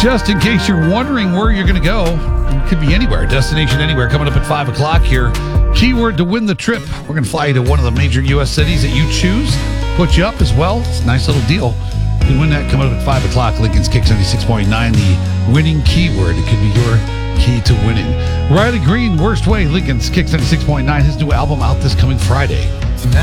Just in case you're wondering where you're going to go, it could be anywhere, destination anywhere. Coming up at 5 o'clock here, keyword to win the trip. We're going to fly you to one of the major U.S. cities that you choose, put you up as well. It's a nice little deal. You can win that coming up at 5 o'clock. Lincoln's Kicks 96.9, the winning keyword. It could be your key to winning. Riley Green, Worst Way, Lincoln's Kicks 96.9, his new album out this coming Friday.